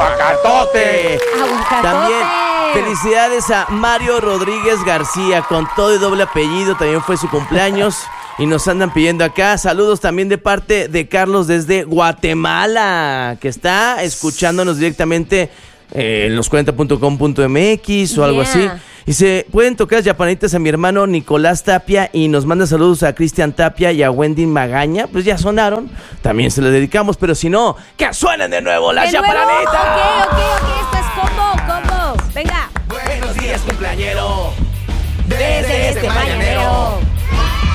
Aguacatote. También felicidades a Mario Rodríguez García, con todo y doble apellido, también fue su cumpleaños. Y nos andan pidiendo acá saludos también de parte de Carlos desde Guatemala, que está escuchándonos directamente en los 40.com.mx o algo así. Y se pueden tocar yapanitas a mi hermano Nicolás Tapia y nos manda saludos a Cristian Tapia y a Wendy Magaña. Pues ya sonaron, también se le dedicamos, pero si no, que suenen de nuevo las yapanitas. Ok, esto es combo. Venga. Buenos días, cumpleañero. Desde este mañanero.